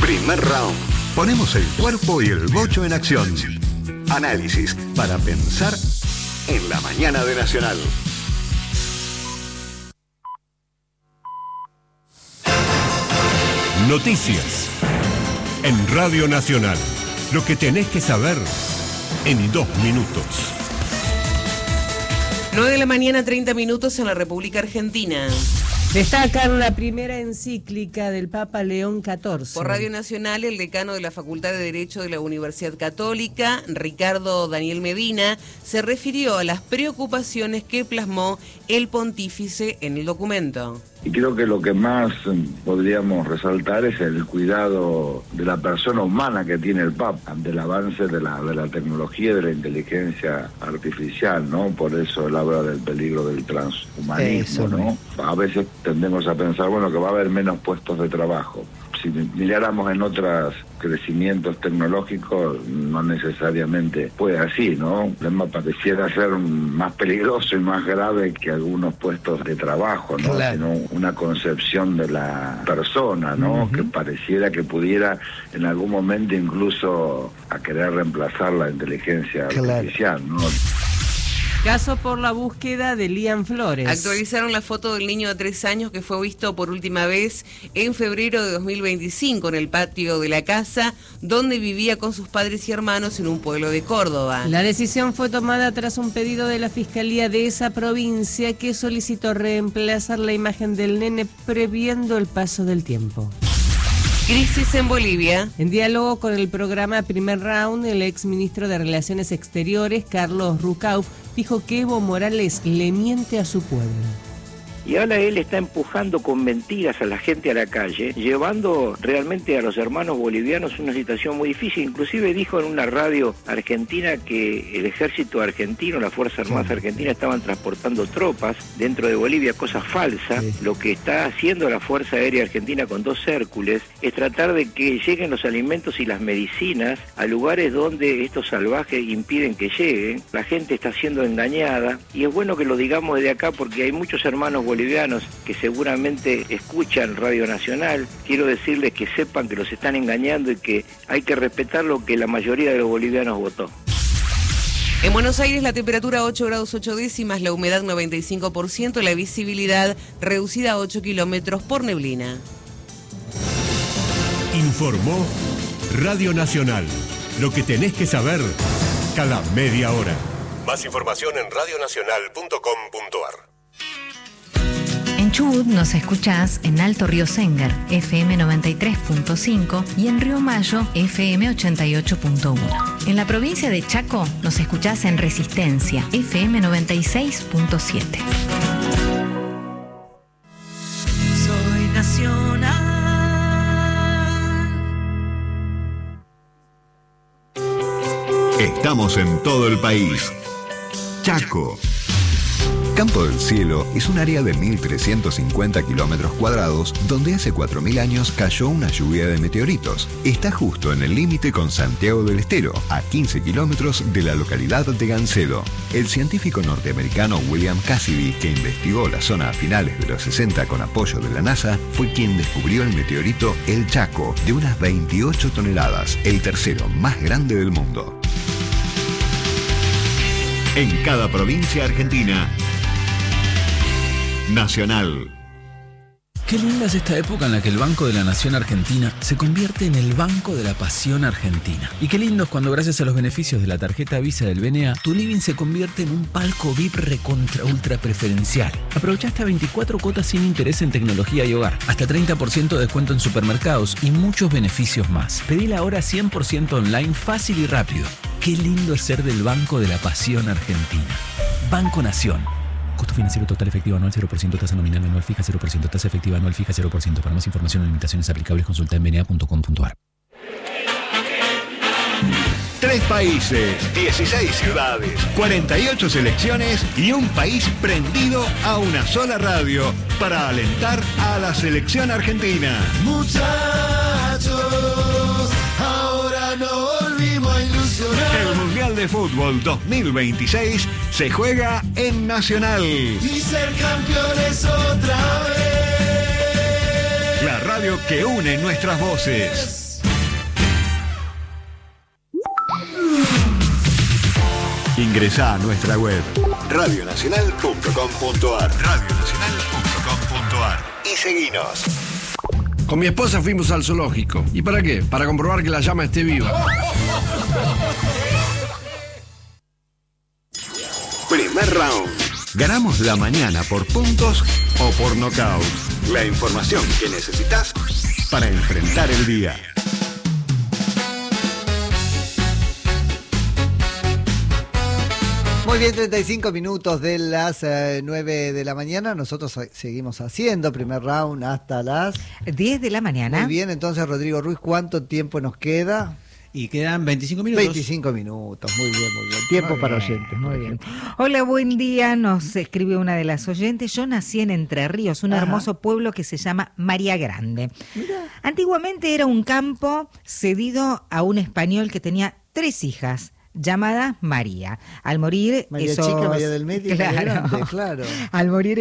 Primer round. Ponemos el cuerpo y el bocho en acción. Análisis para pensar en la mañana de Nacional. Noticias en Radio Nacional. Lo que tenés que saber en 2 minutos. 9 de la mañana, 30 minutos en la República Argentina. Destacan la primera encíclica del Papa León XIV. Por Radio Nacional, el decano de la Facultad de Derecho de la Universidad Católica, Ricardo Daniel Medina, se refirió a las preocupaciones que plasmó el pontífice en el documento. Y creo que lo que más podríamos resaltar es el cuidado de la persona humana que tiene el Papa ante el avance de la tecnología y de la inteligencia artificial, ¿no? Por eso él habla del peligro del transhumanismo, ¿no? A veces tendemos a pensar, bueno, que va a haber menos puestos de trabajo. Si miráramos en otros crecimientos tecnológicos, no necesariamente fue así, ¿no? El problema pareciera ser más peligroso y más grave que algunos puestos de trabajo, ¿no? Claro. Sino una concepción de la persona, ¿no? Que pareciera que pudiera en algún momento incluso a querer reemplazar la inteligencia artificial, ¿no? Caso por la búsqueda de Lian Flores. Actualizaron la foto del niño de 3 años que fue visto por última vez en febrero de 2025 en el patio de la casa donde vivía con sus padres y hermanos en un pueblo de Córdoba. La decisión fue tomada tras un pedido de la Fiscalía de esa provincia que solicitó reemplazar la imagen del nene previendo el paso del tiempo. Crisis en Bolivia. En diálogo con el programa Primer Round, el exministro de Relaciones Exteriores, Carlos Rucauf, dijo que Evo Morales le miente a su pueblo. Y ahora él está empujando con mentiras a la gente a la calle, llevando realmente a los hermanos bolivianos una situación muy difícil. Inclusive dijo en una radio argentina que el ejército argentino, las Fuerzas Armadas argentinas estaban transportando tropas dentro de Bolivia, cosa falsa. Sí. Lo que está haciendo la Fuerza Aérea Argentina con 2 Hércules es tratar de que lleguen los alimentos y las medicinas a lugares donde estos salvajes impiden que lleguen. La gente está siendo engañada y es bueno que lo digamos desde acá porque hay muchos hermanos bolivianos que seguramente escuchan Radio Nacional. Quiero decirles que sepan que los están engañando y que hay que respetar lo que la mayoría de los bolivianos votó. En Buenos Aires la temperatura 8 grados 8 décimas, la humedad 95%, la visibilidad reducida a 8 kilómetros por neblina. Informó Radio Nacional. Lo que tenés que saber cada media hora. Más información en radionacional.com.ar. En Chubut nos escuchás en Alto Río Séngar, FM 93.5 y en Río Mayo, FM 88.1. En la provincia de Chaco nos escuchás en Resistencia, FM 96.7. Soy nacional. Estamos en todo el país. Chaco. Campo del Cielo es un área de 1.350 kilómetros cuadrados donde hace 4.000 años cayó una lluvia de meteoritos. Está justo en el límite con Santiago del Estero, a 15 kilómetros de la localidad de Gancedo. El científico norteamericano William Cassidy, que investigó la zona a finales de los 60 con apoyo de la NASA, fue quien descubrió el meteorito El Chaco, de unas 28 toneladas, el tercero más grande del mundo. En cada provincia argentina, Nacional. Qué linda es esta época en la que el Banco de la Nación Argentina se convierte en el Banco de la Pasión Argentina. Y qué lindo es cuando gracias a los beneficios de la tarjeta Visa del BNA, tu living se convierte en un palco VIP recontra ultra preferencial. Aprovecha hasta 24 cuotas sin interés en tecnología y hogar, hasta 30% de descuento en supermercados y muchos beneficios más. Pedila ahora 100% online, fácil y rápido. Qué lindo es ser del Banco de la Pasión Argentina. Banco Nación. Costo financiero total efectivo anual 0%, tasa nominal anual fija 0%, tasa efectiva anual fija 0%. Para más información o limitaciones aplicables consulta en bna.com.ar. 3 países, 16 ciudades, 48 selecciones y un país prendido a una sola radio para alentar a la selección argentina. Muchachos, ahora no volvimos a ilusionar. El Mundial de Fútbol 2026 se juega en Nacional. Y ser campeones otra vez. La radio que une nuestras voces. Ingresá a nuestra web radionacional.com.ar y seguinos. Con mi esposa fuimos al zoológico. ¿Y para qué? Para comprobar que la llama esté viva. Primer round. Ganamos la mañana por puntos o por nocaut. La información que necesitas para enfrentar el día. Muy bien, 35 minutos de las 9 de la mañana. Nosotros seguimos haciendo primer round hasta las 10 de la mañana. Muy bien, entonces Rodrigo Ruiz, ¿cuánto tiempo nos queda? Y quedan 25 minutos. 25 minutos, muy bien. Tiempo para oyentes. Muy bien. Hola, buen día. Nos escribe una de las oyentes. Yo nací en Entre Ríos, un hermoso pueblo que se llama María Grande. Mirá. Antiguamente era un campo cedido a un español que tenía 3 hijas, llamada María. Al morir María esos, Chica, María del Medio, claro, María Grande, claro. Al morir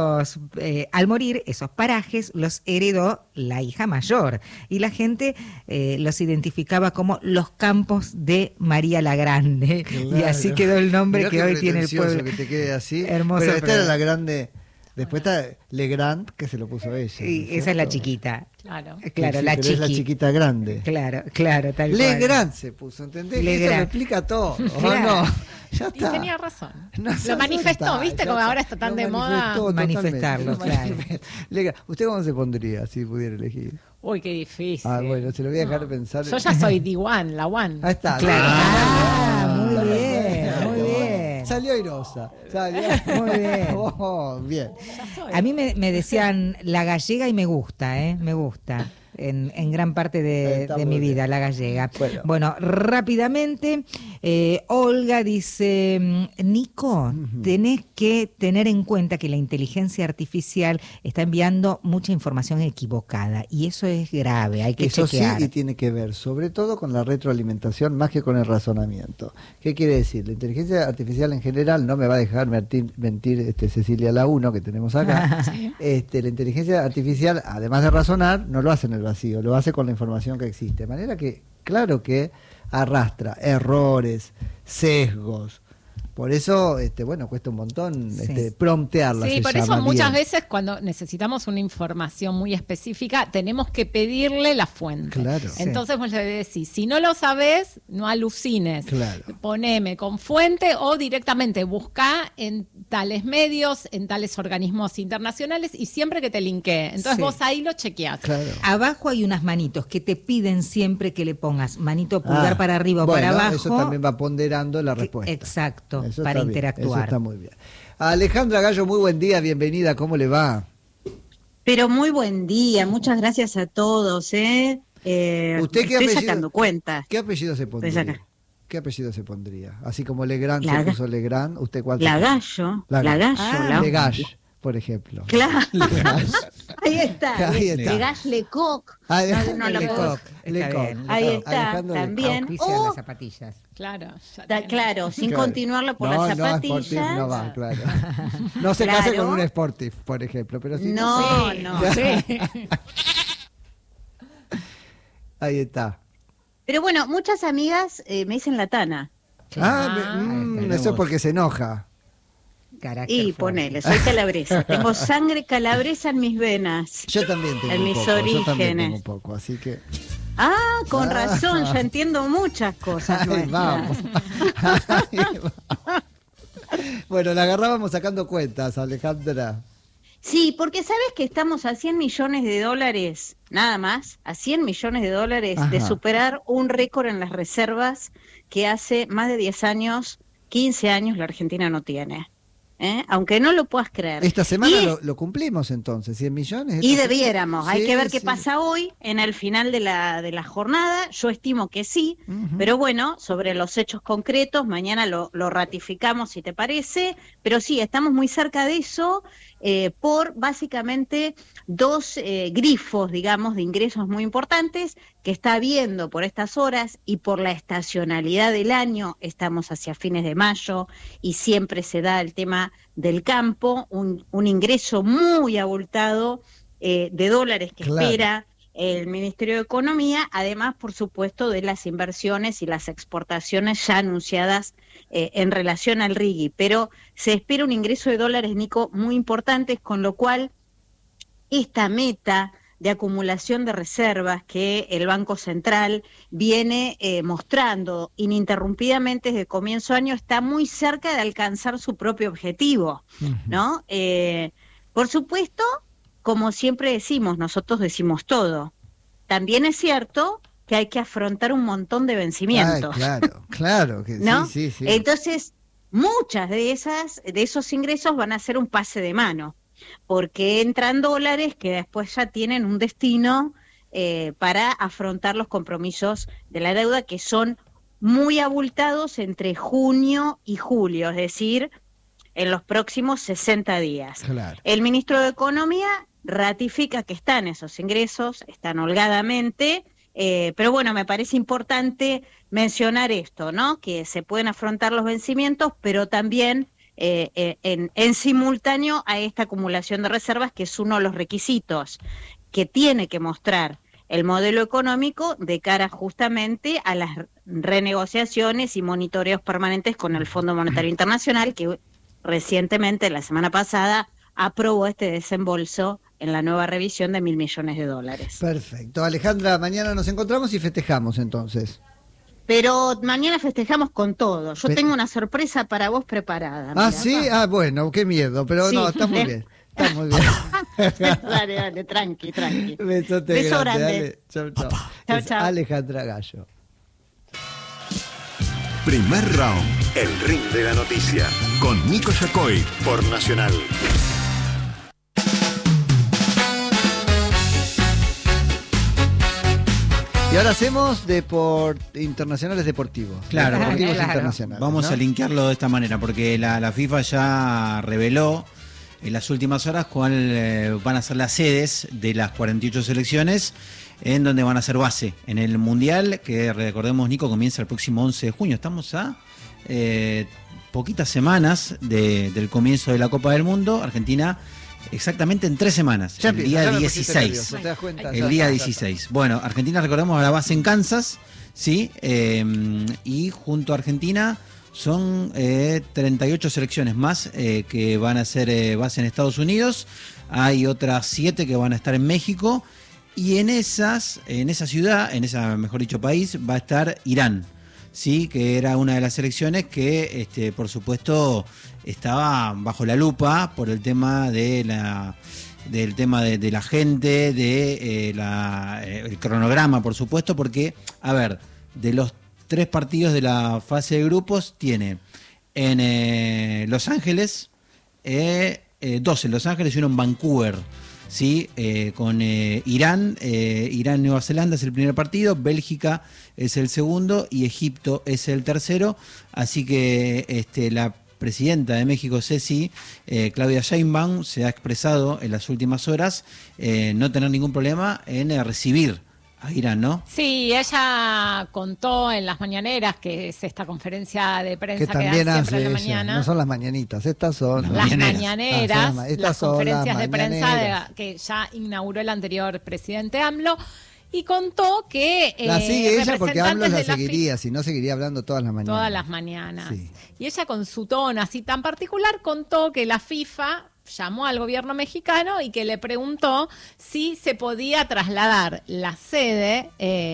esos parajes los heredó la hija mayor y la gente los identificaba como los campos de María la Grande. Claro. Y así quedó el nombre. Mirá que hoy tiene el pueblo. Que te quede así. Hermoso. Pero esta era la Grande. Después está Legrand, que se lo puso ella. Sí, esa es la chiquita. Claro, sí, la chiqui. Es la chiquita grande. Claro, tal Legrand se puso, ¿entendés? Legrand. Eso lo explica todo. Claro. ¿O no? Ya está. Y tenía razón. Lo manifestó, ¿viste? Como ahora está tan de moda. Manifestarlo, claro. Legrand. ¿Usted cómo se pondría si pudiera elegir? Uy, qué difícil. Bueno, se lo voy a dejar pensar. Yo ya soy D1, la One. Ahí está. Claro. Muy bien. Salió airosa. Muy bien. Bien. A mí me decían la gallega y me gusta, me gusta. En gran parte de mi vida, la gallega. Bueno, rápidamente, Olga dice, Nico, tenés que tener en cuenta que la inteligencia artificial está enviando mucha información equivocada y eso es grave, hay que chequear. Sí, y tiene que ver sobre todo con la retroalimentación más que con el razonamiento. ¿Qué quiere decir? La inteligencia artificial en general, no me va a dejar mentir Cecilia Launo, que tenemos acá, la inteligencia artificial, además de razonar, no lo hace en el vacío, lo hace con la información que existe. De manera que, claro que arrastra errores, sesgos. Por eso, cuesta un montón promptearla. Sí, por eso muchas veces cuando necesitamos una información muy específica, tenemos que pedirle la fuente. Claro. Entonces vos le decís, si no lo sabés, no alucines. Claro. Poneme con fuente o directamente buscá en tales medios, en tales organismos internacionales y siempre que te linkee. Entonces vos ahí lo chequeás. Claro. Abajo hay unas manitos que te piden siempre que le pongas manito pulgar para arriba o para abajo. Eso también va ponderando la respuesta. Exacto. Eso para está interactuar. Bien, eso está muy bien. Alejandra Gallo, muy buen día, bienvenida, ¿cómo le va? Pero muy buen día, muchas gracias a todos. ¿Usted qué estoy sacando cuenta. ¿Qué apellido se pondría? ¿Qué apellido se pondría? Así como Legrand se puso Legrand, ¿usted cuál se puso? Gallo. Legash, por ejemplo. Claro. Ahí está. Legash Lecoq. Lecoq. Ahí está, Alejandro también. O las zapatillas. Claro, sin continuarlo por las zapatillas. No va, claro. No se case con un Sportif, por ejemplo. Pero sí. No. Ahí está. Pero bueno, muchas amigas me dicen la Tana. Eso es porque se enoja. Y ponele, soy calabresa. Tengo sangre calabresa en mis venas. Yo también tengo en mis orígenes. Yo también tengo un poco, así que... con razón, ya entiendo muchas cosas. Vamos. Bueno, la agarrábamos sacando cuentas, Alejandra. Sí, porque sabes que estamos a 100 millones de dólares, nada más, a 100 millones de dólares de superar un récord en las reservas que hace más de 10 años, 15 años la Argentina no tiene. Aunque no lo puedas creer. Esta semana lo cumplimos entonces, 100 millones. Y debiéramos, hay que ver qué pasa hoy, en el final de la jornada, yo estimo que sí, pero bueno, sobre los hechos concretos, mañana lo ratificamos si te parece, pero sí, estamos muy cerca de eso, por básicamente dos grifos, digamos, de ingresos muy importantes que está habiendo por estas horas y por la estacionalidad del año, estamos hacia fines de mayo y siempre se da el tema del campo, un ingreso muy abultado de dólares que espera el Ministerio de Economía, además, por supuesto, de las inversiones y las exportaciones ya anunciadas en relación al RIGI. Pero se espera un ingreso de dólares, Nico, muy importante, con lo cual esta meta de acumulación de reservas que el Banco Central viene mostrando ininterrumpidamente desde comienzo de año está muy cerca de alcanzar su propio objetivo, ¿no? Por supuesto, como siempre decimos, nosotros decimos todo. También es cierto que hay que afrontar un montón de vencimientos. Ay, claro, que ¿no? sí. Entonces, muchas de esos ingresos van a ser un pase de mano, porque entran dólares que después ya tienen un destino para afrontar los compromisos de la deuda, que son muy abultados entre junio y julio, es decir, en los próximos 60 días. Claro. El ministro de Economía ratifica que están esos ingresos, están holgadamente, pero bueno, me parece importante mencionar esto, ¿no? Que se pueden afrontar los vencimientos, pero también en simultáneo a esta acumulación de reservas, que es uno de los requisitos que tiene que mostrar el modelo económico de cara justamente a las renegociaciones y monitoreos permanentes con el Fondo Monetario Internacional, que recientemente, la semana pasada, aprobó este desembolso en la nueva revisión de $1.000 millones. Perfecto. Alejandra, mañana nos encontramos y festejamos entonces. Pero mañana festejamos con todo. Yo tengo una sorpresa para vos preparada. Ah, mirá. ¿sí? Ah, bueno, qué miedo, pero Sí. no, está muy bien. Está muy bien. Dale, tranqui. Besote Beso grande. grande. Dale. Chau. Chau, Es chau. Alejandra Gallo. Primer round, el ring de la noticia, con Nico Yacoy por Nacional. Y ahora hacemos internacionales deportivos. Claro, Deportivos claro. internacionales. Vamos ¿no? a linkearlo de esta manera, porque la FIFA ya reveló en las últimas horas cuál van a ser las sedes de las 48 selecciones en donde van a ser base en el Mundial, que recordemos, Nico, comienza el próximo 11 de junio. Estamos a poquitas semanas del comienzo de la Copa del Mundo. Argentina exactamente en 3 semanas, Ya el empieza, ya día me pusiste 16. nervioso, ¿te das cuenta? El Ya día está. 16. Bueno, Argentina, recordemos, la base en Kansas, ¿sí? Y junto a Argentina son 38 selecciones más que van a ser base en Estados Unidos. Hay otras 7 que van a estar en México. Y en esa ciudad, mejor dicho, país, va a estar Irán, ¿sí? Que era una de las selecciones que, por supuesto, estaba bajo la lupa por el tema de la gente, el cronograma, por supuesto, porque, a ver, de los 3 partidos de la fase de grupos, tiene en Los Ángeles, 2 en Los Ángeles y uno en Vancouver, ¿sí? Con Irán, Nueva Zelanda es el primer partido, Bélgica es el segundo y Egipto es el tercero, así que la presidenta de México, Ceci, Claudia Sheinbaum, se ha expresado en las últimas horas no tener ningún problema en recibir a Irán, ¿no? Sí, ella contó en las mañaneras, que es esta conferencia de prensa que también da siempre hace en la ella. mañana. No son las mañanitas, estas son Las mañaneras, estas las son conferencias las de prensa mañaneras. que ya inauguró el anterior presidente AMLO, y contó que La sigue ella porque AMLO representantes la de la seguiría, si no seguiría hablando todas las mañanas. todas las mañanas. Sí. Y ella, con su tono así tan particular, contó que la FIFA llamó al gobierno mexicano y que le preguntó si se podía trasladar la sede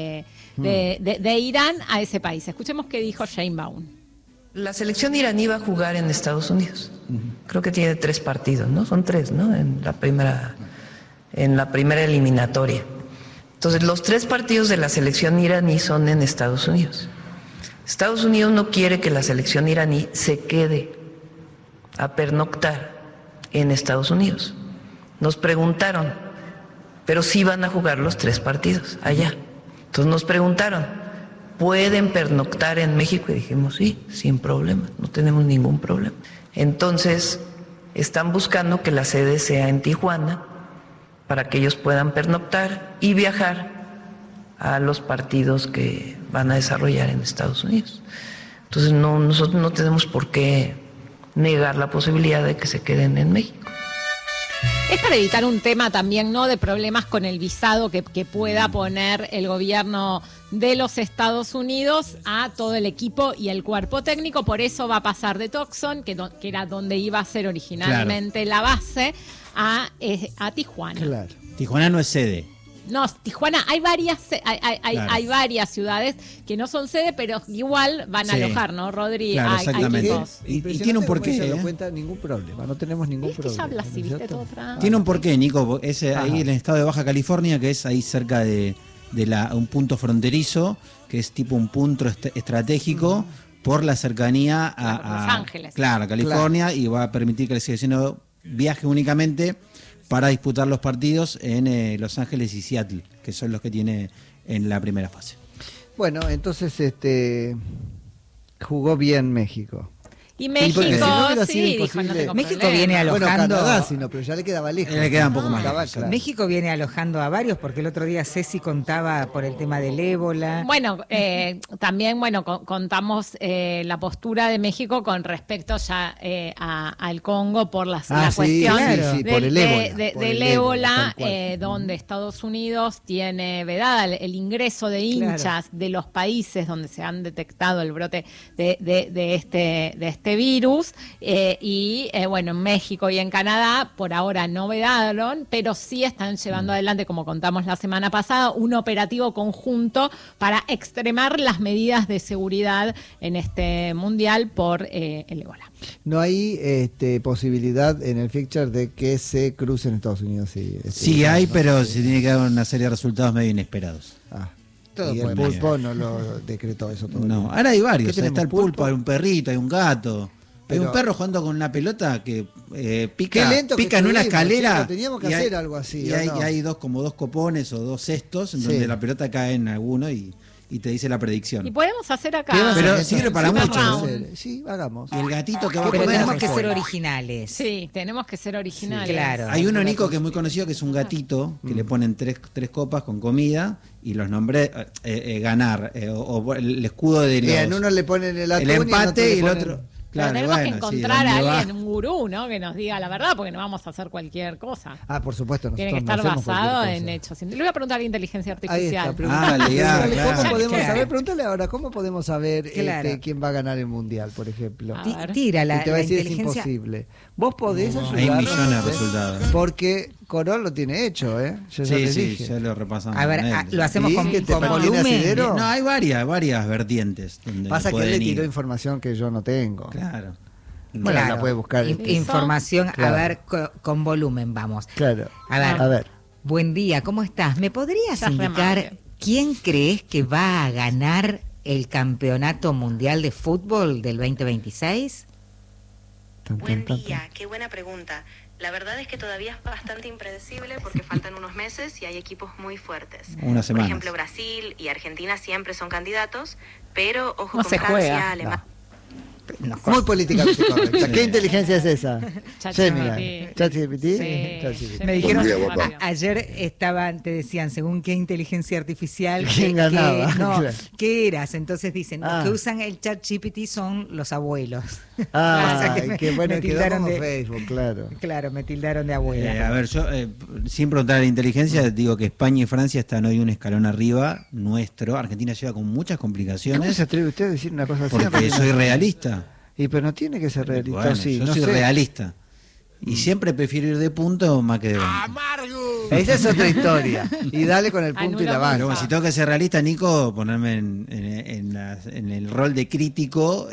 de Irán a ese país. Escuchemos qué dijo Sheinbaum. La selección iraní va a jugar en Estados Unidos. Creo que tiene 3 partidos, ¿no? Son 3, ¿no? En la primera eliminatoria. Entonces, los 3 partidos de la selección iraní son en Estados Unidos. Estados Unidos no quiere que la selección iraní se quede a pernoctar en Estados Unidos. Nos preguntaron, pero sí van a jugar los 3 partidos allá. Entonces nos preguntaron, ¿pueden pernoctar en México? Y dijimos, sí, sin problema, no tenemos ningún problema. Entonces, están buscando que la sede sea en Tijuana para que ellos puedan pernoctar y viajar a los partidos que van a desarrollar en Estados Unidos. Entonces, nosotros no tenemos por qué negar la posibilidad de que se queden en México. Es para evitar un tema también, ¿no?, de problemas con el visado que pueda poner el gobierno de los Estados Unidos a todo el equipo y el cuerpo técnico. Por eso va a pasar de Tucson, que era donde iba a ser originalmente la base, a Tijuana. Claro. Tijuana no es sede. No, Tijuana, hay varias ciudades que no son sede, pero igual van a alojar, ¿no, Rodri? Claro, exactamente. Y tiene un porqué. No se lo cuenta ningún problema, no tenemos ningún problema. Ya habla así, ¿viste? Todo atrás. Tiene un porqué, Nico. Es ahí en el estado de Baja California, que es ahí cerca de un punto fronterizo, que es tipo un punto estratégico por la cercanía a Los Ángeles. Claro, a California, y va a permitir que la selección viaje únicamente para disputar los partidos en Los Ángeles y Seattle, que son los que tiene en la primera fase. Bueno, entonces jugó bien México. Y México, dijo, no tengo México problema. viene alojando... Bueno, Canadá, pero ya le quedaba lejos. Le queda un poco más lejos. lejos. México viene alojando a varios, porque el otro día Ceci contaba por el tema del ébola. Bueno, también contamos la postura de México con respecto ya al Congo por la cuestión por el del ébola, donde Estados Unidos tiene vedada el ingreso de hinchas de los países donde se han detectado el brote de este virus, en México y en Canadá por ahora no vedaron, pero sí están llevando adelante, como contamos la semana pasada, un operativo conjunto para extremar las medidas de seguridad en este mundial por el ébola. No hay posibilidad en el fixture de que se crucen Estados Unidos. Sí hay, pero se tiene que dar una serie de resultados medio inesperados. Y el pulpo no lo decretó eso todo. No, ahora hay varios. Está el pulpo, hay un perrito, hay un gato. Hay un perro jugando con una pelota que pica en una escalera. Teníamos que hacer algo así. Y hay como dos copones o dos cestos en donde la pelota cae en alguno y te dice la predicción. Y podemos hacer acá. Pero sirve para mucho. Sí, hagamos. Y el gatito que va a comer. Pero tenemos que ser originales. Sí, tenemos que ser originales. Sí, claro. Hay uno, Nico, que es muy conocido, que es un gatito, que le ponen tres copas con comida y los nombres ganar, o el escudo de los... En uno le ponen el atún, el empate y el ponen... otro... Claro, tenemos que encontrar a alguien, un gurú, ¿no?, que nos diga la verdad, porque no vamos a hacer cualquier cosa. Por supuesto. Tiene que estar basado en hechos. Le voy a preguntar a inteligencia artificial. ¿Cómo podemos saber? Pregúntale ahora, ¿cómo podemos saber quién va a ganar el mundial, por ejemplo? Tira la te va a decir, inteligencia. Es imposible. Vos podés ayudar. Hay millones de resultados. Porque Corol lo tiene hecho, Yo ya les dije. Ya lo repasamos. A ver, lo hacemos con volumen. No, hay varias vertientes. Donde pasa que él le tiró información que yo no tengo. Claro. Bueno, la puede buscar. Información, a ver, con volumen, vamos. Claro. A ver. Buen día, ¿cómo estás? ¿Me podrías indicar quién crees que va a ganar el Campeonato Mundial de Fútbol del 2026? Buen día, qué buena pregunta. La verdad es que todavía es bastante impredecible porque faltan unos meses y hay equipos muy fuertes. Por ejemplo, Brasil y Argentina siempre son candidatos, pero ojo con Francia, Alemania. Muy políticamente correcta. ¿Qué inteligencia es esa? ChatGPT. Me dijeron ayer te decían según qué inteligencia artificial ¿quién ganaba? ¿Qué eras? Entonces dicen los que usan el ChatGPT son los abuelos. Qué bueno, quedó como Facebook, claro. Claro, me tildaron de abuela. A ver, yo sin preguntar a la inteligencia digo que España y Francia están hoy un escalón arriba nuestro. Argentina lleva con muchas complicaciones. ¿Cómo se atreve usted a decir una cosa así? Porque soy realista. Pero no tiene que ser realista. Bueno, yo soy realista. Y siempre prefiero ir de punto más que de banco. ¡Amargo! Esa es otra historia. Y dale con el punto y la banca. Pero si tengo que ser realista, Nico, ponerme en el rol de crítico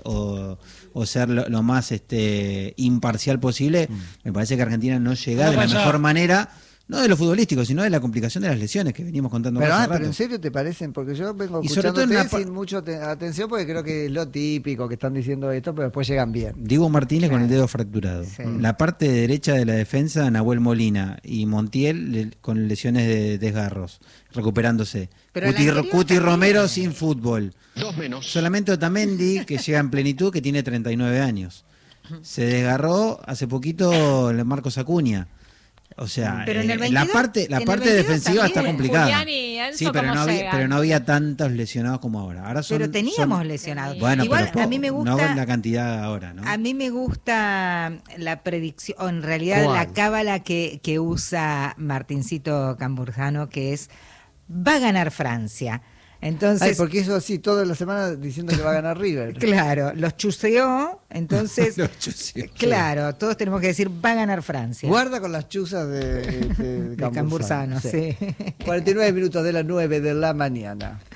o ser lo más imparcial posible, me parece que Argentina no llega de la mejor manera. No de lo futbolístico, sino de la complicación de las lesiones que venimos contando hace rato. Pero en serio te parecen, porque yo vengo escuchándote sin mucha atención, porque creo que es lo típico que están diciendo esto, pero después llegan bien. Diego Martínez con el dedo fracturado. Sí. La parte derecha de la defensa, Nahuel Molina y Montiel con lesiones de desgarros, recuperándose. Cuti Romero sin fútbol. Solamente Otamendi, que llega en plenitud, que tiene 39 años. Se desgarró hace poquito Marcos Acuña. O sea, Pero en el 22, la parte defensiva está complicada. Julián y Enzo, sí, pero no había tantos lesionados como ahora. Pero teníamos lesionados. Bueno, igual pero a mí me gusta, no la cantidad ahora, ¿no? A mí me gusta la predicción, o en realidad ¿Cuál? la cábala que usa Martincito Cambursano, que es va a ganar Francia. Entonces, porque eso así, toda la semana diciendo que va a ganar River. Claro, los chuseó, entonces, claro, todos tenemos que decir, va a ganar Francia. Guarda con las chuzas de Cambursano, sí. 49 minutos de las 9 de la mañana.